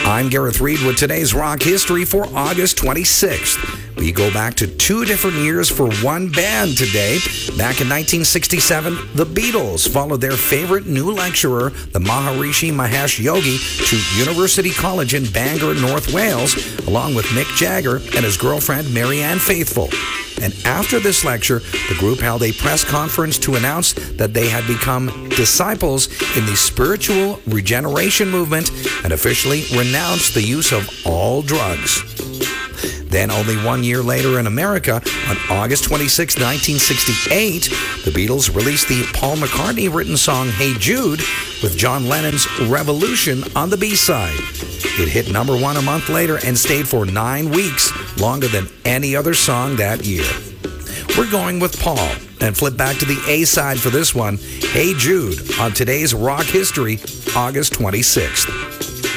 I'm Gareth Reed with today's rock history for August 26th. We go back to 2 different years for one band today. Back in 1967, the Beatles followed their favorite new lecturer, the Maharishi Mahesh Yogi, to University College in Bangor, North Wales, along with Mick Jagger and his girlfriend, Marianne Faithfull. And after this lecture, the group held a press conference to announce that they had become disciples in the spiritual regeneration movement and officially renounced the use of all drugs. Then, only 1 year later in America, on August 26, 1968, the Beatles released the Paul McCartney-written song Hey Jude with John Lennon's Revolution on the B-side. It hit number 1 a month later and stayed for 9 weeks, longer than any other song that year. We're going with Paul and flip back to the A-side for this one, Hey Jude, on today's Rock History, August 26th.